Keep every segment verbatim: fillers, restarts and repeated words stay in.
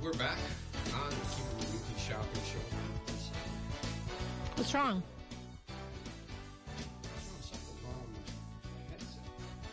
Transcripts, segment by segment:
We're back on the Keep It Weekly Shopping Show. What's wrong? Something wrong with my headset.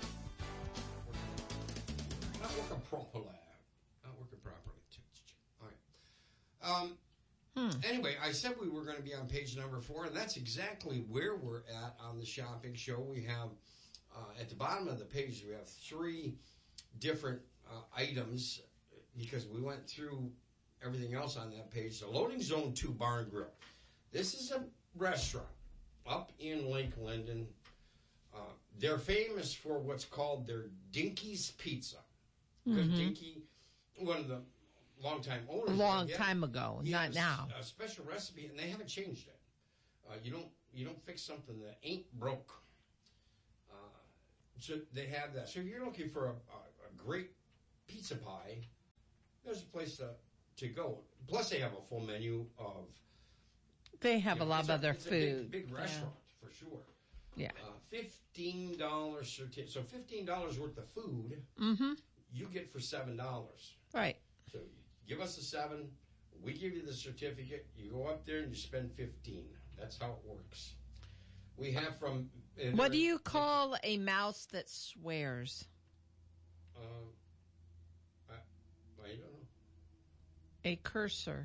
Not working properly. Not working properly. All right. Um, hmm. Anyway, I said we were going to be on page number four, and that's exactly where we're at on the shopping show. We have, uh, at the bottom of the page, we have three different uh, items because we went through everything else on that page. The Loading Zone two Bar and Grill. This is a restaurant up in Lake Linden. Uh, they're famous for what's called their Dinky's Pizza. Because mm-hmm. Dinky, one of the longtime owners. A long time ago, not a, now. A special recipe, and they haven't changed it. Uh, you don't you don't fix something that ain't broke. Uh, so they have that. So if you're looking for a, a, a great pizza pie, there's a place to, to go. Plus, they have a full menu of... They have you know, a lot of a, other it's food. A big, big restaurant, yeah. for sure. Yeah. Uh, fifteen dollars certi- So fifteen dollars worth of food, mm-hmm. you get for seven dollars. Right. So you give us a seven, we give you the certificate, you go up there and you spend fifteen. That's how it works. We have from... What do you call a mouse that swears? Uh, I, I don't know. A cursor.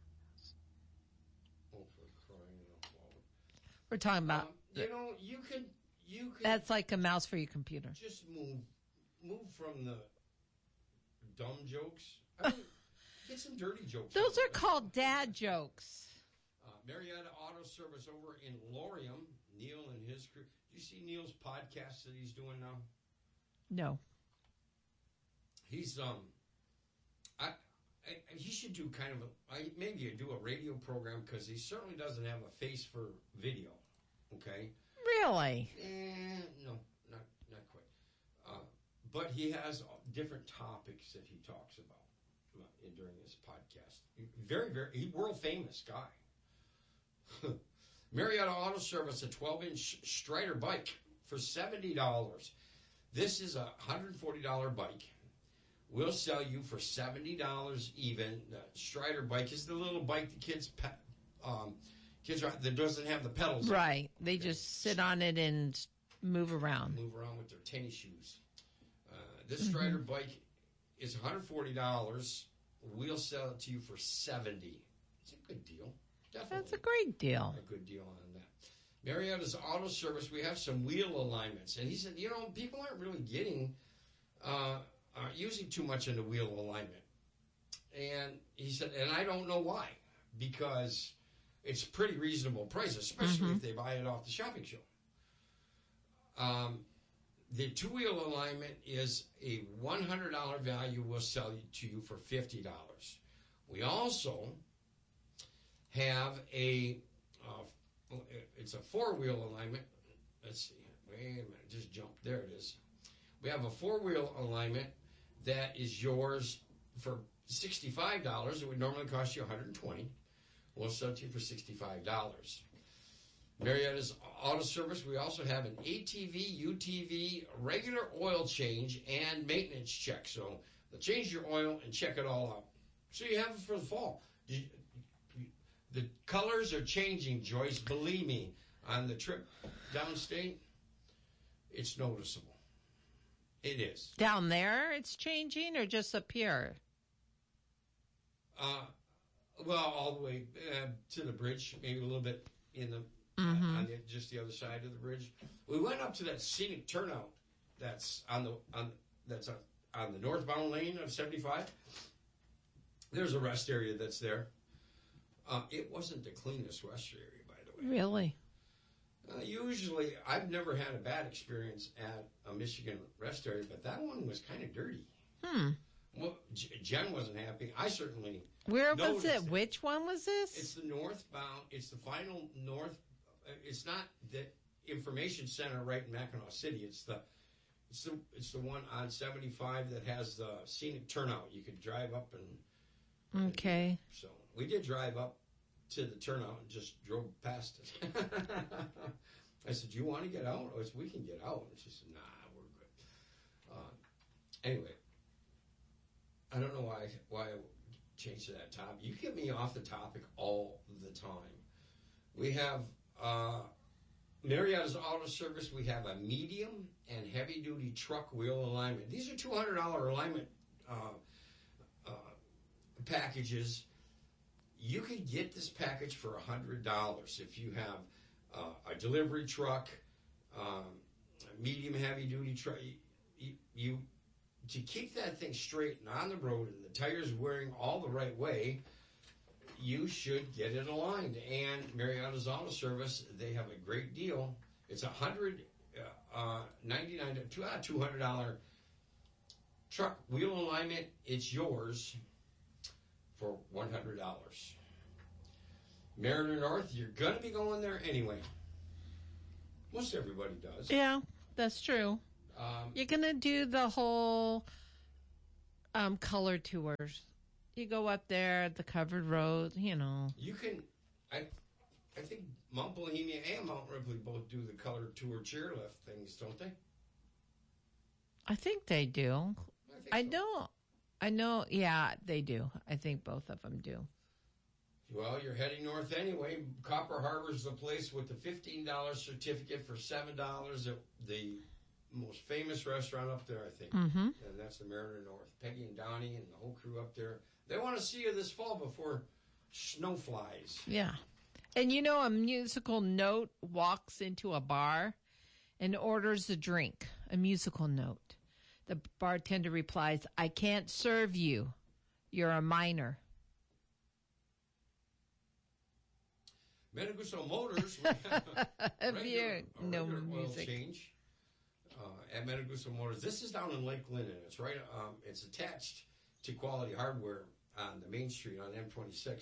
Oh, for crying out loud. We're talking about... Um, you know, you can... You can That's like a mouse for your computer. Just move, move from the dumb jokes. I mean, get some dirty jokes. Those are called dad jokes. Uh, Marietta Auto Service over in Lorium. Neil and his crew. Do you see Neil's podcast that he's doing now? No. He's um, I, I he should do kind of a I, maybe do a radio program because he certainly doesn't have a face for video. Okay. Really? Eh, no, not not quite. Uh, but he has different topics that he talks about uh, during his podcast. Very, very, he world famous guy. Marietta Auto Service, a twelve-inch Strider bike for seventy dollars. This is a one hundred forty dollars bike. We'll sell you for seventy dollars even. The Strider bike is the little bike the kids pe- um, kids are, that doesn't have the pedals. Right. They okay. just sit on it and move around. Move around with their tennis shoes. Uh, this Strider mm-hmm. bike is one hundred forty dollars. We'll sell it to you for seventy dollars. It's a good deal. Definitely. That's a great deal. A good deal on that. Marietta's Auto Service, we have some wheel alignments. And he said, you know, people aren't really getting, uh, aren't using too much into wheel alignment. And he said, and I don't know why. Because it's pretty reasonable price, especially mm-hmm. if they buy it off the shopping show. Um, the two-wheel alignment is a one hundred dollars value. We'll sell it to you for fifty dollars. We also have a, uh, it's a four-wheel alignment. Let's see. Wait a minute. Just jump. There it is. We have a four-wheel alignment that is yours for sixty-five dollars. It would normally cost you one hundred twenty dollars. We'll sell it to you for sixty-five dollars. Marietta's Auto Service, we also have an A T V, U T V, regular oil change, and maintenance check. So they'll change your oil and check it all out. So you have it for the fall. You, you, the colors are changing, Joyce. Believe me, on the trip downstate, it's noticeable. It is. Down there it's changing or just up here? Uh, well, all the way uh, to the bridge, maybe a little bit in the mm-hmm. uh, on the, just the other side of the bridge. We went up to that scenic turnout that's on the on that's on, on the northbound lane of seventy-five. There's a rest area that's there. Uh, it wasn't the cleanest rest area, by the way. Really? Uh, usually, I've never had a bad experience at a Michigan rest area, but that one was kind of dirty. Hmm. Well, J- Jen wasn't happy. I certainly. Where was it? it? Which one was this? It's the northbound. It's the final north. It's not the information center right in Mackinac City. It's the. It's the. It's the one on seventy-five that has the scenic turnout. You could drive up and. Okay. And, so we did drive up to the turnout and just drove past it. I said, "Do you want to get out?" I said, "We can get out." And she said, "Nah, we're good." Uh, anyway. I don't know why why change to that topic. You get me off the topic all the time. We have uh, Marietta's Auto Service. We have a medium and heavy-duty truck wheel alignment. These are two hundred dollars alignment uh, uh, packages. You can get this package for one hundred dollars if you have uh, a delivery truck, um, a medium heavy-duty truck. You, you to keep that thing straight and on the road and the tires wearing all the right way, you should get it aligned. And Marietta's Auto Service, they have a great deal. It's a hundred ninety-nine dollars, two hundred dollars truck wheel alignment. It's yours for one hundred dollars. Mariner North, you're going to be going there anyway. Most everybody does. Yeah, that's true. Um, You're going to do the whole um, color tours. You go up there, the covered road, you know. You can, I I think Mount Bohemia and Mount Ripley both do the color tour chairlift things, don't they? I think they do. I, think I so. know. I know. Yeah, they do. I think both of them do. Well, you're heading north anyway. Copper Harbor's the place with the fifteen dollars certificate for seven dollars. The most famous restaurant up there, I think. Mm-hmm. And that's the Mariner North. Peggy and Donnie and the whole crew up there. They want to see you this fall before snow flies. Yeah. And you know, a musical note walks into a bar and orders a drink, a musical note. The bartender replies, "I can't serve you. You're a minor." Meneguso Motors, we have a regular, You're- a no regular oil music. change uh, at Meneguso Motors. This is down in Lake Linden. It's right. Um, it's attached to Quality Hardware on the main street on M twenty-six.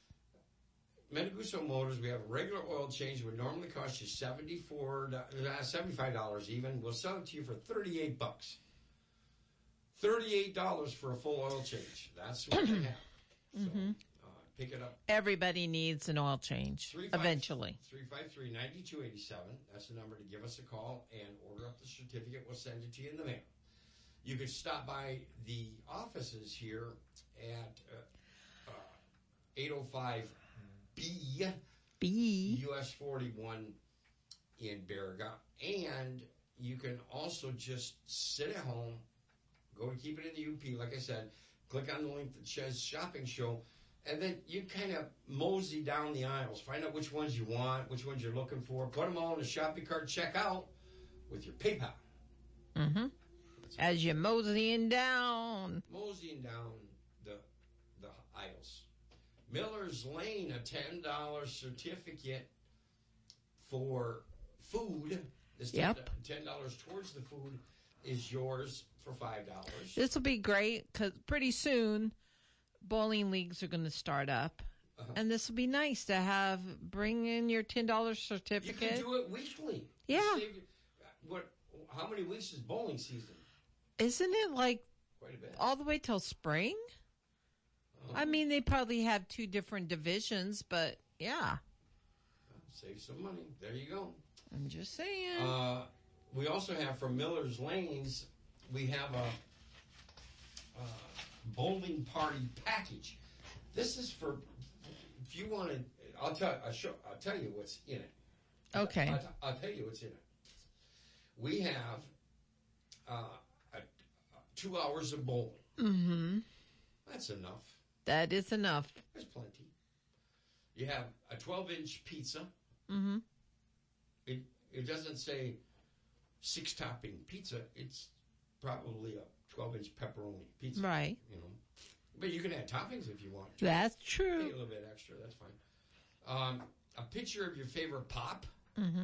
Meneguso Motors, we have a regular oil change. Would normally cost you seventy-four, uh, seventy-five dollars even. We'll sell it to you for thirty-eight bucks. Thirty-eight dollars for a full oil change. That's what they have. So Mm-hmm. uh, pick it up. Everybody needs an oil change Three five- eventually. three five three, nine two eight seven. That's the number to give us a call and order up the certificate. We'll send it to you in the mail. You could stop by the offices here at uh, uh, eight oh five B B. U S forty-one in Baraga. And you can also just sit at home, go to Keep It in the U P, like I said, click on the link that says Shopping Show, and then you kind of mosey down the aisles, find out which ones you want, which ones you're looking for, put them all in a shopping cart, check out with your PayPal. Mm-hmm. As you're moseying down. Moseying down the the aisles. Miller's Lane, a ten dollars certificate for food. This Yep. ten dollars towards the food is yours for five dollars. This will be great because pretty soon bowling leagues are going to start up. Uh-huh. And this will be nice to have, bring in your ten dollars You certificate. can do it weekly. Yeah. You save- what? How many weeks is bowling season? Isn't it like Quite a bit. all the way till spring? Oh, I mean, they probably have two different divisions, but yeah, save some money. There you go. I'm just saying. Uh, we also have from Miller's Lanes, we have a, a bowling party package. This is for if you want to. I'll tell. I'll, show, I'll tell you what's in it. Okay. I'll, I'll tell you what's in it. We have uh, a, a two hours of bowling. Mm-hmm. That's enough. That is enough. There's plenty. You have a twelve-inch pizza. Mm-hmm. It it doesn't say six topping pizza. It's probably a twelve-inch pepperoni pizza. Right. You know, but you can add toppings if you want to. That's Pay true. a little bit extra. That's fine. Um, a picture of your favorite pop. Mm-hmm.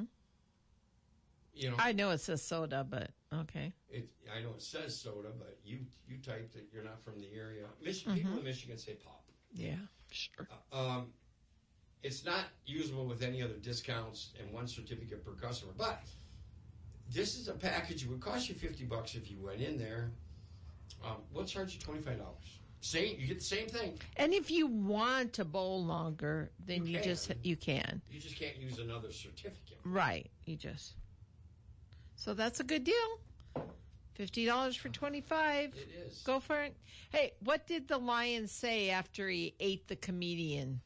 You know, I know it says soda, but okay. it. I know it says soda, but you you typed it. You're not from the area. Mich- People in Michigan say pop. Yeah, sure. Um, it's not usable with any other discounts and one certificate per customer. But this is a package. It would cost you fifty bucks if you went in there. Um, we'll charge you twenty-five dollars. Same, you get the same thing. And if you want to bowl longer, then You you, can. just you can. You just can't use another certificate. Right. You just. So that's a good deal. fifty dollars for twenty-five. It is. Go for it. Hey, what did the lion say after he ate the comedian?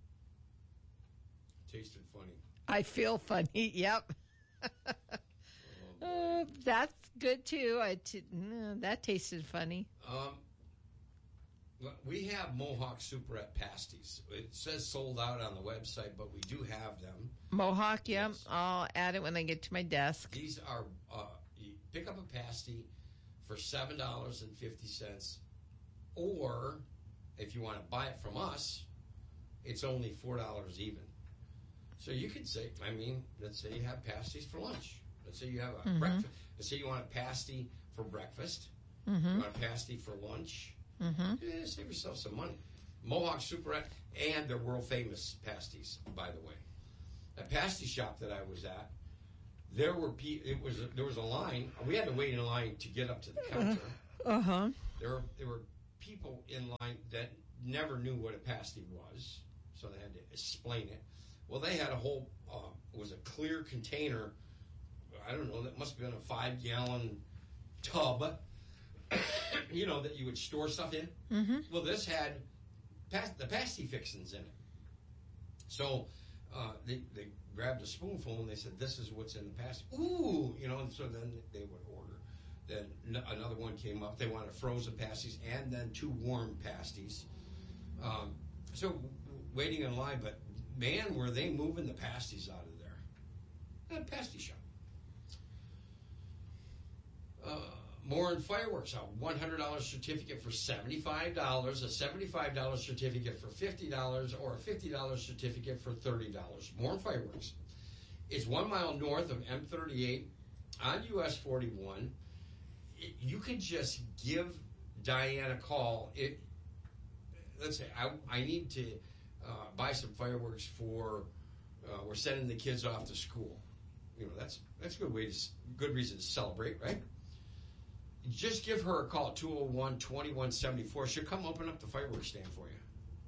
Tasted funny. I feel funny. Yep. Oh, uh, that's good too. I t- mm, that tasted funny. Um, well, we have Mohawk Superette pasties. It says sold out on the website, but we do have them. Mohawk, yep. Yes. I'll add it when I get to my desk. These are, uh, you pick up a pasty for seven dollars and fifty cents, or if you want to buy it from us, it's only four dollars even. So you could say, I mean, let's say you have pasties for lunch. Let's say you have a Mm-hmm. breakfast. Let's say you want a pasty for breakfast. Mm-hmm. You want a pasty for lunch. Mm-hmm. Yeah, save yourself some money. Mohawk Superette, and they're world famous pasties, by the way. A pasty shop that I was at, there were pe- it was a, there was a line. We had to wait in line to get up to the counter. Uh huh. There were there were people in line that never knew what a pasty was, so they had to explain it. Well, they had a whole uh, it was a clear container. I don't know. That must have been a five gallon tub. You know, that you would store stuff in. Mm-hmm. Well, this had pas- the pasty fixins in it. So uh, they, they grabbed a spoonful and they said, "This is what's in the pasty." Ooh, you know, and so then they would order. Then n- another one came up. They wanted frozen pasties and then two warm pasties. Um, so w- waiting in line, but man, were they moving the pasties out of there. A pasty shop. Uh, More in fireworks. A one hundred dollars certificate for seventy-five dollars, a seventy-five dollars certificate for fifty dollars, or a fifty dollars certificate for thirty dollars. More in fireworks. It's one mile north of M thirty-eight on U S forty-one. It, you could just give Diane a call. It, let's say I, I need to uh, buy some fireworks for, uh, we're sending the kids off to school. You know, that's that's a good way to, good reason to celebrate, right? Just give her a call, two oh one, twenty-one seventy-four. She'll come open up the fireworks stand for you.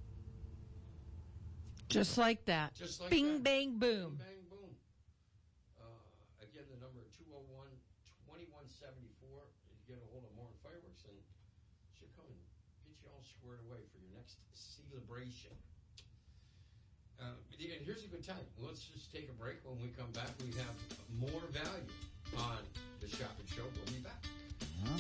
Just like that. Just like Bing, that. bang, boom. Bing, bang, boom. Uh, again, the number two oh one, twenty-one seventy-four. You get a hold of Morin Fireworks, and she'll come and get you all squared away for your next celebration. Uh, and here's a good time. Let's just take a break. When we come back, we have more value on the Shopping Show. We'll be back.